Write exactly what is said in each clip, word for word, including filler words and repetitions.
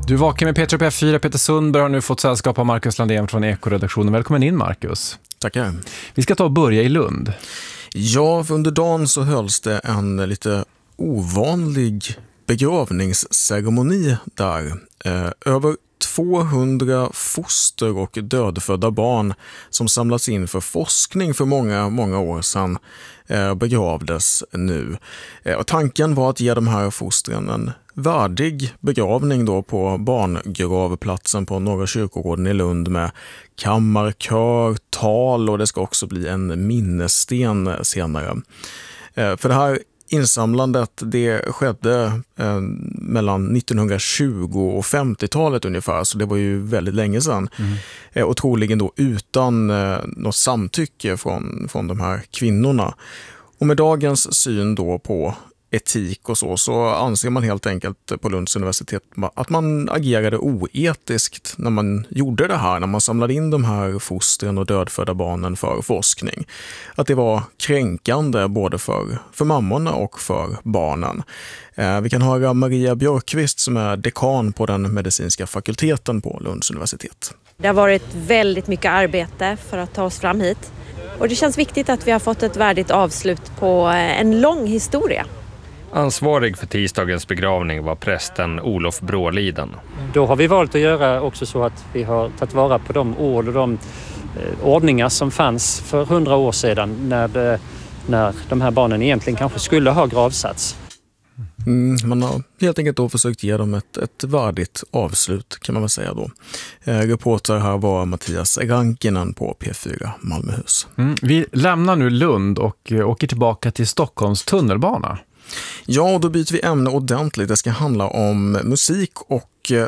Du vakar med Peter på F fyra. Peter Sundberg har nu fått sällskap av Marcus Landén från Ekoredaktionen. Välkommen in, Marcus. Tackar. Vi ska ta och börja i Lund. Ja, för under dagen så hölls det en lite ovanlig begravningsceremoni där. Eh, över tvåhundra foster och dödfödda barn som samlats in för forskning för många, många år sedan eh, begravdes nu. Eh, och tanken var att ge de här fostren en värdig begravning då på barngravplatsen på Norra kyrkogården i Lund med kammarkör, tal och det ska också bli en minnessten senare. Eh, för det här insamlandet det skedde eh, mellan nittonhundratjugo och femtiotalet ungefär, så det var ju väldigt länge sedan. Mm. Eh, och troligen då utan eh, något samtycke från, från de här kvinnorna. Och med dagens syn då på etik och så, så anser man helt enkelt på Lunds universitet att man agerade oetiskt när man gjorde det här, när man samlade in de här fostren och dödfödda barnen för forskning. Att det var kränkande både för, för mammorna och för barnen. Eh, vi kan höra Maria Björkqvist som är dekan på den medicinska fakulteten på Lunds universitet. Det har varit väldigt mycket arbete för att ta oss fram hit. Och det känns viktigt att vi har fått ett värdigt avslut på en lång historia. Ansvarig för tisdagens begravning var prästen Olof Bråliden. Då har vi valt att göra också så att vi har tagit vara på de ord och de eh, ordningar som fanns för hundra år sedan när, det, när de här barnen egentligen kanske skulle ha gravsats. Mm, man har helt enkelt då försökt ge dem ett, ett värdigt avslut kan man väl säga då. Eh, reporter här var Mattias Rankinen på P fyra Malmöhus. Mm, vi lämnar nu Lund och åker tillbaka till Stockholms tunnelbana. Ja, då byter vi ämne ordentligt. Det ska handla om musik och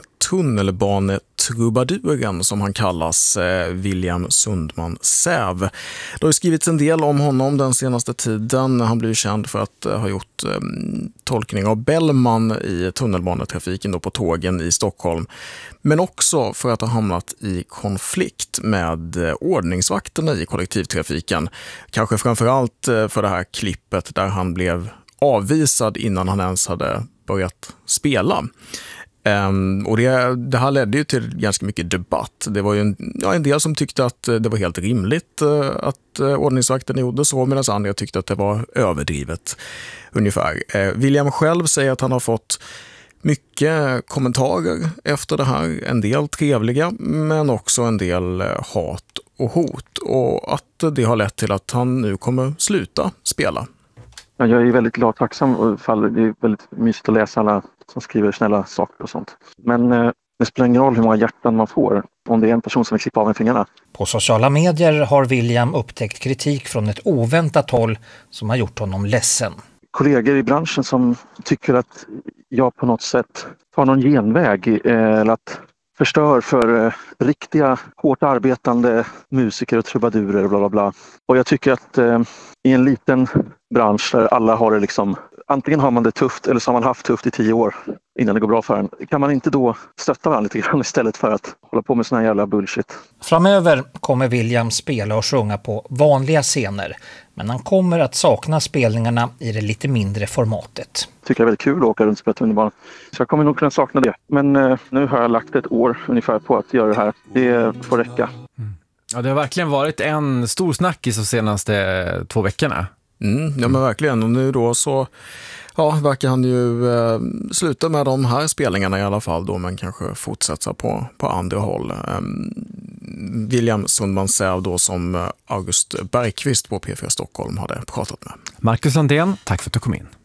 tunnelbanetrubaduren som han kallas, William Sundman Säv. Det har skrivits en del om honom den senaste tiden. Han blir känd för att ha gjort tolkning av Bellman i tunnelbanetrafiken då på tågen i Stockholm. Men också för att ha hamnat i konflikt med ordningsvakterna i kollektivtrafiken. Kanske framförallt för det här klippet där han blev avvisad innan han ens hade börjat spela. Um, och det, det här ledde ju till ganska mycket debatt. Det var ju en, ja, en del som tyckte att det var helt rimligt uh, att uh, ordningsvakten gjorde så, medan andra tyckte att det var överdrivet ungefär. Uh, William själv säger att han har fått mycket kommentarer efter det här. En del trevliga, men också en del uh, hat och hot. Och att det har lett till att han nu kommer sluta spela. Jag är väldigt glad och tacksam och det är väldigt mysigt att läsa alla som skriver snälla saker och sånt. Men eh, det spelar ingen roll hur många hjärtan man får om det är en person som vill klippa av en fingrarna. På sociala medier har William upptäckt kritik från ett oväntat håll som har gjort honom ledsen. Kollegor i branschen som tycker att jag på något sätt tar någon genväg eh, eller att förstör för eh, riktiga, hårt arbetande musiker och trubadurer och bla bla bla. Och jag tycker att eh, i en liten bransch där alla har det liksom, antingen har man det tufft eller så har man haft tufft i tio år innan det går bra för en. Kan man inte då stötta varandra lite grann istället för att hålla på med såna här jävla bullshit? Framöver kommer William spela och sjunga på vanliga scener, men han kommer att sakna spelningarna i det lite mindre formatet. Tycker det är väldigt kul att åka runt och spela tunnelbana. Så jag kommer nog kunna sakna det. Men eh, nu har jag lagt ett år ungefär på att göra det här. Det får räcka. Mm. Ja, det har verkligen varit en stor snackis de senaste två veckorna. Mm, ja men verkligen, och nu då så ja, verkar han ju eh, sluta med de här spelningarna i alla fall då, men kanske fortsätta på, på andra håll. Um, William Sundman Säv då som August Bergqvist på P fyra Stockholm hade pratat med. Marcus Landén, tack för att du kom in.